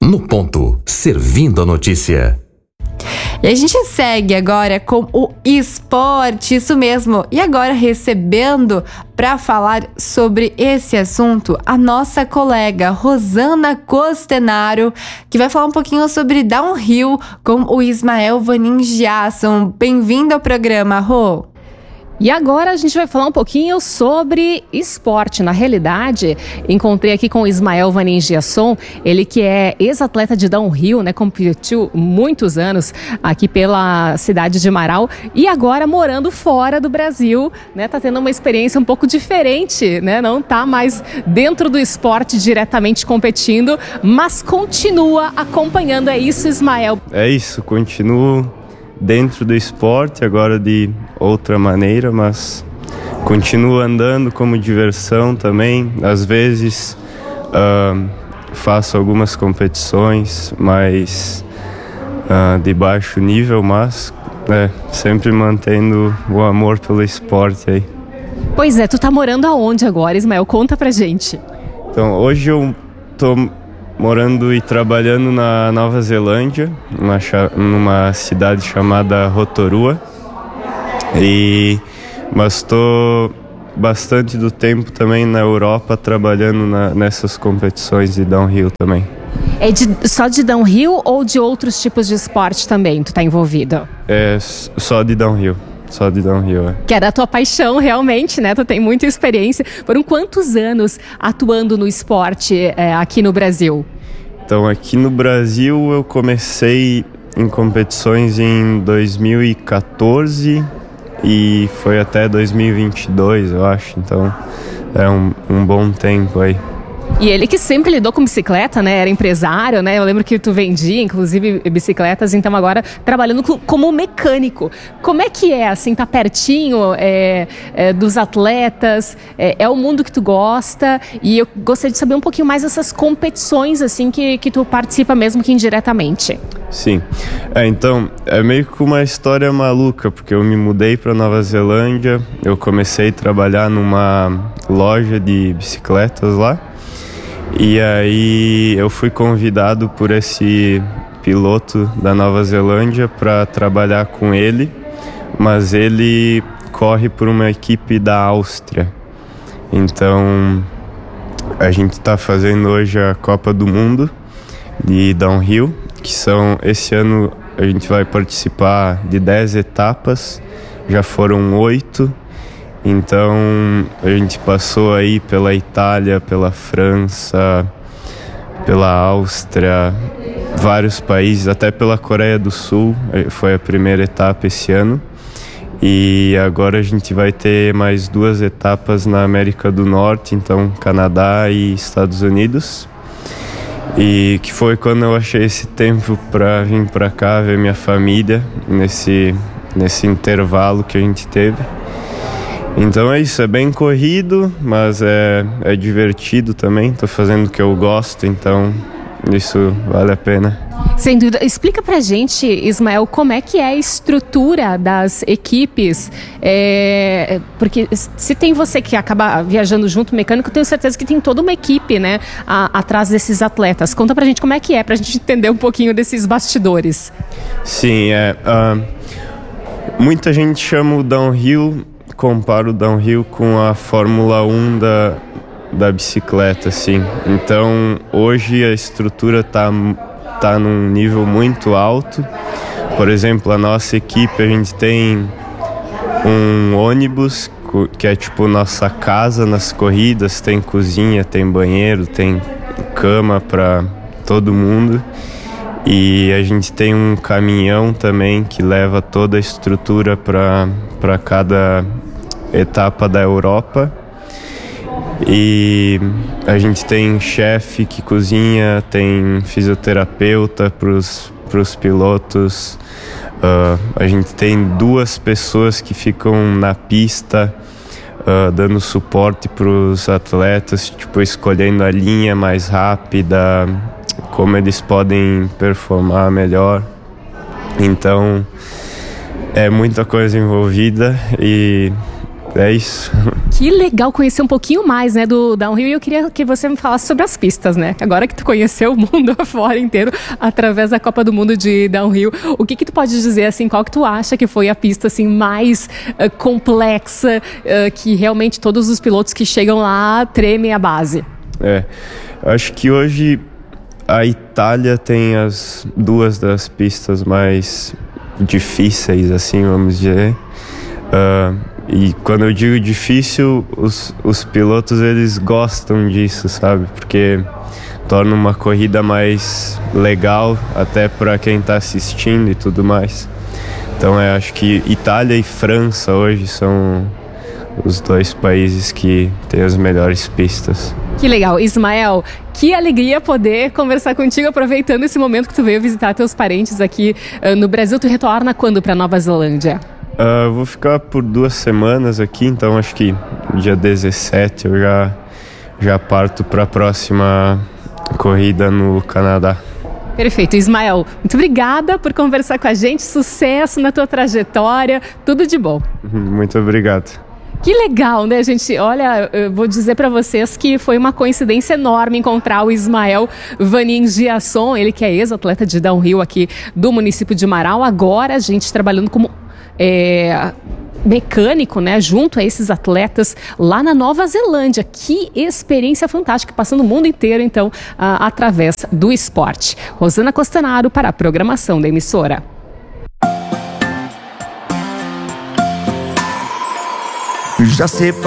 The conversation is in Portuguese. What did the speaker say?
No ponto, servindo a notícia. E a gente segue agora com o esporte, isso mesmo. E agora recebendo para falar sobre esse assunto a nossa colega Rosana Costenaro, que vai falar um pouquinho sobre downhill com o Ismael Vanin Giasson. Bem-vindo ao programa, Rô. E agora a gente vai falar um pouquinho sobre esporte. Na realidade, encontrei aqui com o Ismael Vanin Giasson, ele que é ex-atleta de downhill, né, competiu muitos anos aqui pela cidade de Marau e agora morando fora do Brasil, né, tá tendo uma experiência um pouco diferente, né, não tá mais dentro do esporte diretamente competindo, mas continua acompanhando. É isso, Ismael? É isso, continuo dentro do esporte, agora de outra maneira, mas continuo andando como diversão também. Às vezes faço algumas competições mais de baixo nível, mas sempre mantendo o amor pelo esporte aí. Pois é, tu tá morando aonde agora, Ismael? Conta pra gente. Então, hoje eu tô morando e trabalhando na Nova Zelândia, numa cidade chamada Rotorua. Mas estou bastante do tempo também na Europa trabalhando nessas competições de downhill também. É só de downhill ou de outros tipos de esporte também tu tá envolvido? É só de downhill. Só de downhill, Que é da tua paixão, realmente, né? Tu tem muita experiência. Foram quantos anos atuando no esporte aqui no Brasil? Então, aqui no Brasil eu comecei em competições em 2014 e foi até 2022, eu acho. Então, é um bom tempo aí. E ele que sempre lidou com bicicleta, né? Era empresário, né? Eu lembro que tu vendia, inclusive, bicicletas. Então, agora, trabalhando como mecânico. Como é que é, assim, tá pertinho dos atletas? É o mundo que tu gosta? E eu gostaria de saber um pouquinho mais dessas competições, assim, que tu participa mesmo que indiretamente. Sim. Então, é meio que uma história maluca, porque eu me mudei para Nova Zelândia. Eu comecei a trabalhar numa loja de bicicletas lá. E aí eu fui convidado por esse piloto da Nova Zelândia para trabalhar com ele, mas ele corre por uma equipe da Áustria. Então a gente está fazendo hoje a Copa do Mundo de downhill, esse ano a gente vai participar de 10 etapas, já foram 8. Então a gente passou aí pela Itália, pela França, pela Áustria, vários países, até pela Coreia do Sul, foi a primeira etapa esse ano. E agora a gente vai ter mais 2 etapas na América do Norte, então Canadá e Estados Unidos. E que foi quando eu achei esse tempo para vir para cá ver minha família, nesse intervalo que a gente teve. Então é isso, é bem corrido, mas é divertido também. Tô fazendo o que eu gosto, então isso vale a pena. Sem dúvida. Explica pra gente, Ismael, como é que é a estrutura das equipes, porque se tem você que acaba viajando junto, mecânico, tenho certeza que tem toda uma equipe, né, atrás desses atletas. Conta pra gente como é que é, pra gente entender um pouquinho desses bastidores. Sim, muita gente chama o downhill, compara o downhill com a Fórmula 1 da bicicleta, assim. Então, hoje a estrutura tá num nível muito alto. Por exemplo, a nossa equipe, a gente tem um ônibus que é tipo nossa casa nas corridas, tem cozinha, tem banheiro, tem cama para todo mundo. E a gente tem um caminhão também que leva toda a estrutura para cada etapa da Europa. E a gente tem chefe que cozinha, tem fisioterapeuta para os pilotos. A gente tem 2 pessoas que ficam na pista dando suporte para os atletas, tipo escolhendo a linha mais rápida, como eles podem performar melhor. Então é muita coisa envolvida e é isso. Que legal conhecer um pouquinho mais, né, do downhill, e eu queria que você me falasse sobre as pistas, né? Agora que tu conheceu o mundo afora inteiro através da Copa do Mundo de downhill, o que tu pode dizer, assim, qual que tu acha que foi a pista, assim, mais complexa, que realmente todos os pilotos que chegam lá tremem a base? Acho que hoje a Itália tem as duas das pistas mais difíceis, assim, vamos dizer. E quando eu digo difícil, os pilotos, eles gostam disso, sabe? Porque torna uma corrida mais legal, até para quem está assistindo e tudo mais. Então acho que Itália e França hoje são os dois países que têm as melhores pistas. Que legal. Ismael, que alegria poder conversar contigo, aproveitando esse momento que tu veio visitar teus parentes aqui no Brasil. Tu retorna quando para Nova Zelândia? Vou ficar por 2 semanas aqui, então acho que dia 17 eu já parto para a próxima corrida no Canadá. Perfeito. Ismael, muito obrigada por conversar com a gente, sucesso na tua trajetória, tudo de bom. Muito obrigado. Que legal, né, gente? Olha, eu vou dizer para vocês que foi uma coincidência enorme encontrar o Ismael Vanin-Giasson, ele que é ex-atleta de downhill aqui do município de Marau, agora a gente trabalhando como mecânico, né, junto a esses atletas lá na Nova Zelândia. Que experiência fantástica, passando o mundo inteiro, então, através do esporte. Rosana Costanaro para a programação da emissora. Já separei